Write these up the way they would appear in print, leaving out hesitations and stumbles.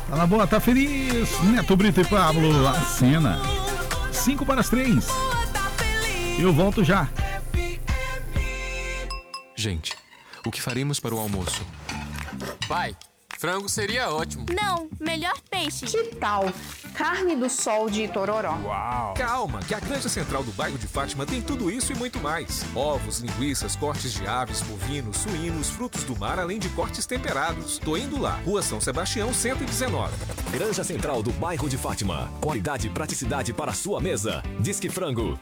Tá na boa, tá feliz. Neto Brito e Pablo, a cena. 5 para as 3. Eu volto já. Gente, o que faremos para o almoço? Pai, frango seria ótimo. Não, melhor peixe. Que tal carne do sol de Itororó? Uau! Calma, que a Granja Central do bairro de Fátima tem tudo isso e muito mais. Ovos, linguiças, cortes de aves, bovinos, suínos, frutos do mar, além de cortes temperados. Tô indo lá. Rua São Sebastião, 119. Granja Central do bairro de Fátima. Qualidade e praticidade para a sua mesa. Disque Frango,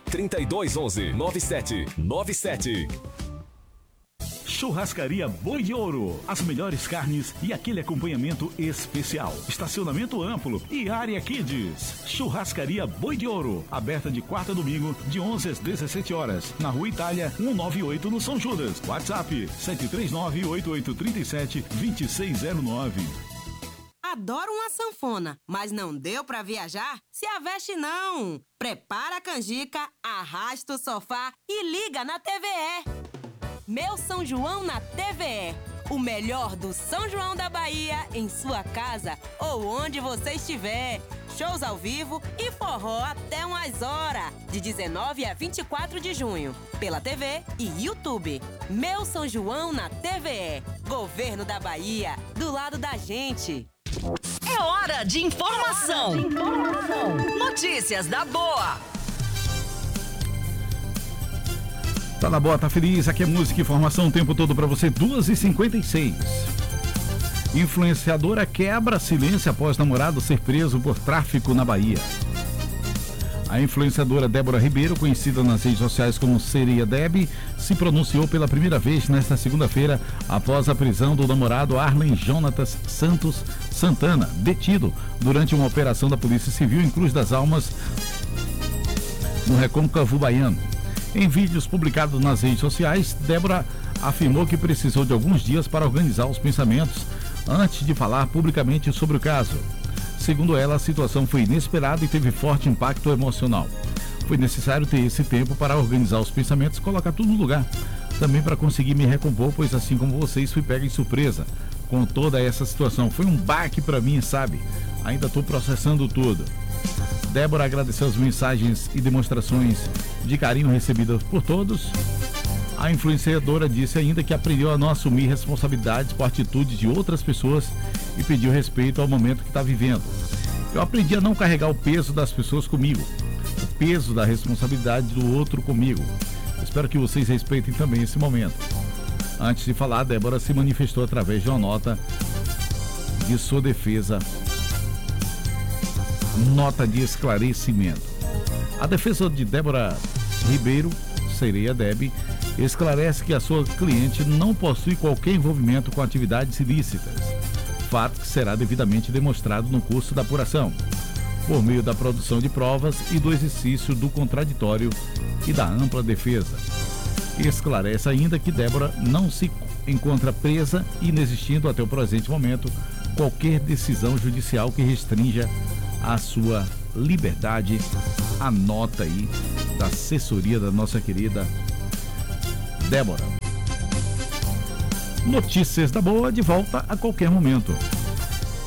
3211-9797. Churrascaria Boi de Ouro. As melhores carnes e aquele acompanhamento especial. Estacionamento amplo e área Kids. Churrascaria Boi de Ouro. Aberta de quarta a domingo, de 11 às 17 horas. Na Rua Itália, 198 no São Judas. WhatsApp, 739-8837-2609. Adoro uma sanfona, mas não deu pra viajar? Se aveste não! Prepara a canjica, arrasta o sofá e liga na TVE. Meu São João na TVE. O melhor do São João da Bahia em sua casa ou onde você estiver. Shows ao vivo e forró até umas horas. De 19 a 24 de junho. Pela TV e YouTube. Meu São João na TVE. Governo da Bahia. Do lado da gente. É hora de informação. Notícias da boa. Tá na boa, tá feliz. Aqui é música e informação o tempo todo pra você. 2h56. Influenciadora quebra silêncio após namorado ser preso por tráfico na Bahia. A influenciadora Débora Ribeiro, conhecida nas redes sociais como Sereia Deb, se pronunciou pela primeira vez nesta segunda-feira após a prisão do namorado Arlen Jonatas Santos Santana, detido durante uma operação da Polícia Civil em Cruz das Almas, no Recôncavo Baiano. Em vídeos publicados nas redes sociais, Débora afirmou que precisou de alguns dias para organizar os pensamentos antes de falar publicamente sobre o caso. Segundo ela, a situação foi inesperada e teve forte impacto emocional. Foi necessário ter esse tempo para organizar os pensamentos e colocar tudo no lugar. Também para conseguir me recompor, pois assim como vocês, fui pega em surpresa com toda essa situação. Foi um baque para mim, sabe? Ainda estou processando tudo. Débora agradeceu as mensagens e demonstrações de carinho recebidas por todos. A influenciadora disse ainda que aprendeu a não assumir responsabilidades por atitudes de outras pessoas e pediu respeito ao momento que está vivendo. Eu aprendi a não carregar o peso das pessoas comigo, o peso da responsabilidade do outro comigo. Espero que vocês respeitem também esse momento. Antes de falar, Débora se manifestou através de uma nota de sua defesa. Nota de esclarecimento. A defesa de Débora Ribeiro, Sereia Deb, esclarece que a sua cliente não possui qualquer envolvimento com atividades ilícitas, fato que será devidamente demonstrado no curso da apuração, por meio da produção de provas e do exercício do contraditório e da ampla defesa. Esclarece ainda que Débora não se encontra presa e inexistindo até o presente momento qualquer decisão judicial que restrinja a sua liberdade. A nota aí da assessoria da nossa querida Débora. Notícias da boa de volta a qualquer momento.